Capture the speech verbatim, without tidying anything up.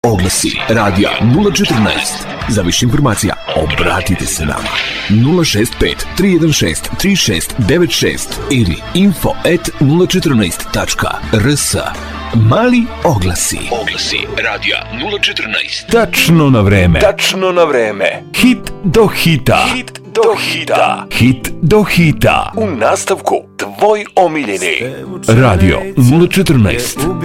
Oglasi radija nula četrnaest. Za više informacija obratite se nama nula šest pet tri jedan šest tri šest devet šest ili info at nula četrnaest tačka r s. Mali oglasi. Oglasi radija nula četrnaest. Tačno na vreme. Tačno na vreme. Hit do hita. Hit do hita. Hit do hita. U nastavku tvoj omiljeni Radio nula četrnaest.